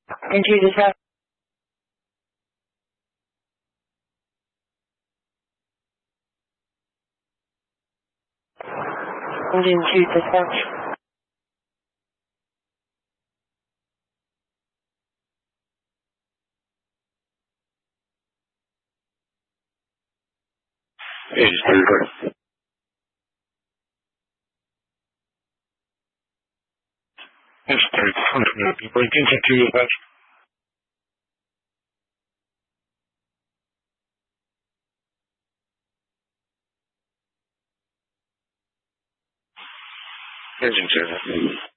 Entry dispatch. Engine 2 dispatch. Engine 3 report. Engine 3, engine 2 dispatch. Engine 2.